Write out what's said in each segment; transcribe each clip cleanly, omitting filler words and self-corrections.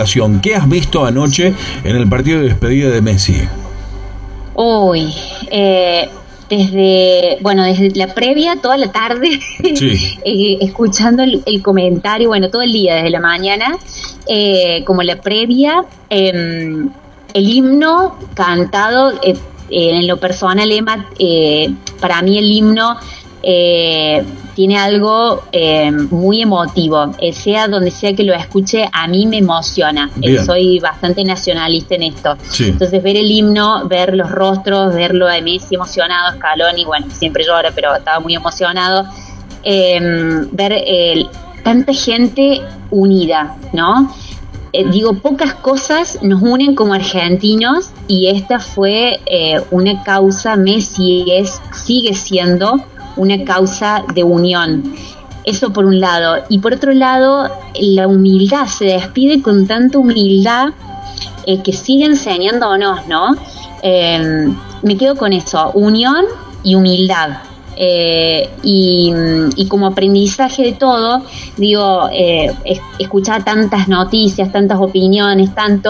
educación. ¿Qué has visto anoche en el partido de despedida de Messi? Uy, desde la previa, toda la tarde, Sí. escuchando el comentario, todo el día, desde la mañana, como la previa, el himno cantado, en lo personal, Emma, para mí el himno tiene algo muy emotivo, sea donde sea que lo escuche, a mí me emociona. Soy bastante nacionalista en esto. Sí. Entonces ver el himno, ver los rostros, verlo a Messi emocionado, Scaloni, siempre llora, pero estaba muy emocionado, ver tanta gente unida, ¿no? Pocas cosas nos unen como argentinos, y esta fue una causa. Messi sigue siendo una causa de unión. Eso por un lado. Y por otro lado, la humildad, se despide con tanta humildad, que sigue enseñándonos, ¿no? Me quedo con eso, unión y humildad. Y como aprendizaje de todo, escuchar tantas noticias, tantas opiniones,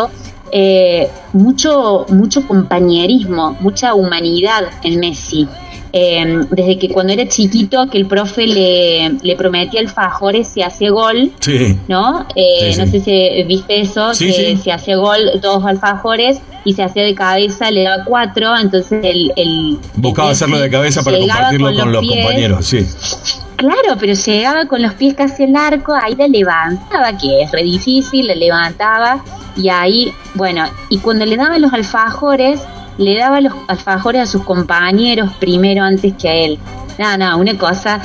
mucho compañerismo, mucha humanidad en Messi. Desde que cuando era chiquito, que el profe le prometía alfajores si hacía gol, sí, ¿no? Sí. No sé si viste eso, sí, que sí. si hacía gol, 2 alfajores, y se hacía de cabeza, le daba 4, entonces buscaba hacerlo de cabeza para compartirlo con los compañeros, sí. Claro, pero llegaba con los pies casi al arco, ahí la levantaba, que es re difícil, la levantaba, y ahí, y cuando le daba los alfajores, le daba los alfajores a sus compañeros primero antes que a él. Una cosa,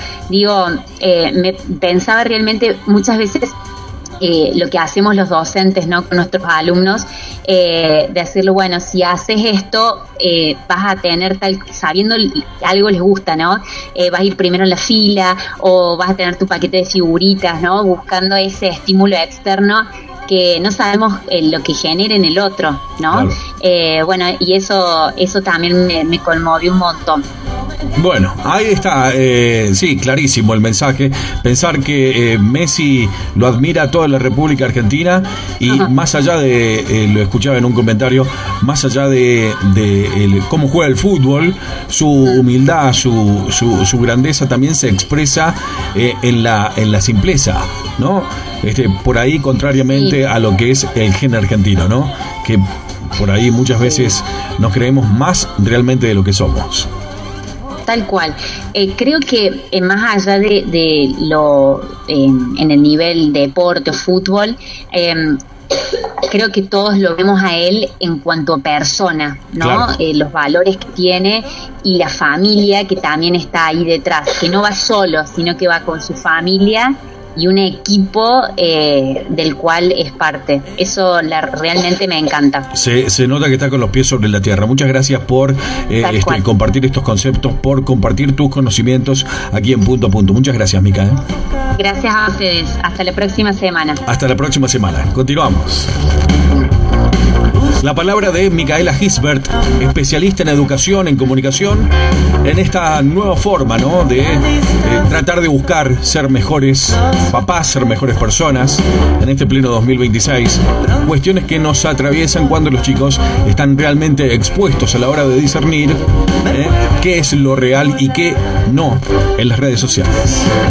me pensaba realmente muchas veces lo que hacemos los docentes, ¿no?, con nuestros alumnos, de decirle, si haces esto, vas a tener sabiendo algo les gusta, ¿no? Vas a ir primero en la fila, o vas a tener tu paquete de figuritas, ¿no? Buscando ese estímulo externo que no sabemos lo que genera en el otro, ¿no? Claro. Y eso también me conmovió un montón. Bueno, ahí está, sí, clarísimo el mensaje. Pensar que Messi lo admira toda la República Argentina, y más allá de, lo escuchaba en un comentario, más allá de cómo juega el fútbol, su humildad, su grandeza también se expresa en la simpleza, ¿no? Por ahí, contrariamente a lo que es el gen argentino, ¿no? Que por ahí muchas veces nos creemos más realmente de lo que somos. Tal cual. Creo que más allá de lo en el nivel deporte o fútbol, creo que todos lo vemos a él en cuanto a persona, ¿no? Claro. Los valores que tiene, y la familia que también está ahí detrás, que no va solo, sino que va con su familia y un equipo del cual es parte. Eso realmente me encanta. Se nota que está con los pies sobre la tierra. Muchas gracias por compartir estos conceptos, por compartir tus conocimientos aquí en Punto a Punto. Muchas gracias, Mica. Gracias a ustedes. Hasta la próxima semana. Hasta la próxima semana. Continuamos. La palabra de Micaela Gisbert, especialista en educación, en comunicación, en esta nueva forma, ¿no?, de tratar de buscar ser mejores papás, ser mejores personas en este pleno 2026. Cuestiones que nos atraviesan cuando los chicos están realmente expuestos a la hora de discernir qué es lo real y qué no en las redes sociales.